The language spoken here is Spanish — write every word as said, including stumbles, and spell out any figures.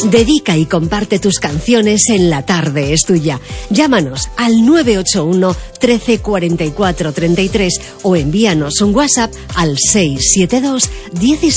Dedica y comparte tus canciones en La Tarde es Tuya. Llámanos al nueve ocho uno, trece, cuarenta y cuatro, treinta y tres o envíanos un WhatsApp al seis siete dos, dieciséis